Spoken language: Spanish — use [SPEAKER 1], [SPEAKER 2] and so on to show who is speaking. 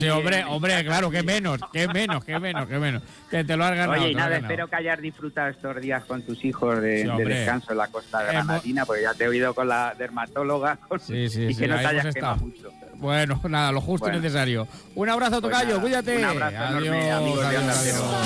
[SPEAKER 1] Sí, hombre, claro, que menos. Que te lo has ganado.
[SPEAKER 2] Oye, y nada, espero que hayas disfrutado estos días con tus hijos de descanso en la costa granadina, porque ya te he oído con la dermatóloga y que no te hayas quemado mucho.
[SPEAKER 1] Bueno, nada, lo justo y necesario. Un abrazo, tocayo, cuídate.
[SPEAKER 2] Un abrazo enorme, amigos de Onda Cero.